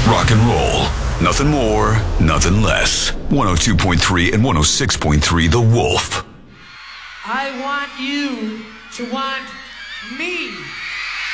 rock and roll. Nothing more, nothing less. 102.3 and 106.3 The Wolf. I want you to want me.